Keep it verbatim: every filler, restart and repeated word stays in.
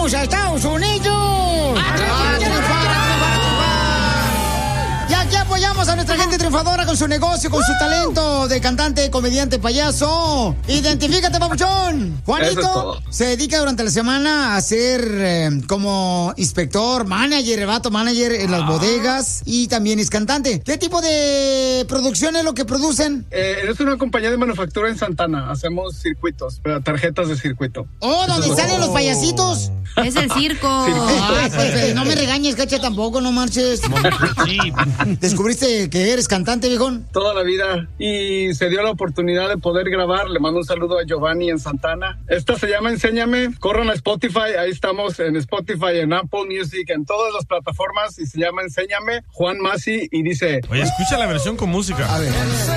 vamos a Estados Unidos. ¡A triunfar, a triunfar, a triunfar! Y aquí apoyamos a nuestra gente triunfadora con su negocio, con su talento de cantante, comediante, payaso. Identifícate, papuchón. Juanito se dedica durante la semana a ser eh, como inspector, manager, vato manager en las bodegas y también es cantante. ¿Qué tipo de producción es lo que producen? Eh, es una compañía de manufactura en Santana. Hacemos circuitos, tarjetas de circuito. Oh, ¿donde salen oh. los payasitos? Es el circo. Ay, pues, no me regañes, cacha, tampoco, no marches. ¿Descubriste que eres cantante, viejón? Toda la vida. Y se dio la oportunidad de poder grabar. Le mando un saludo a Giovanni en Santana. Esta se llama Enséñame. Corran a Spotify. Ahí estamos en Spotify, en Apple Music, en todas las plataformas. Y se llama Enséñame. Juan Masi y dice... Oye, escucha la versión con música. A ver.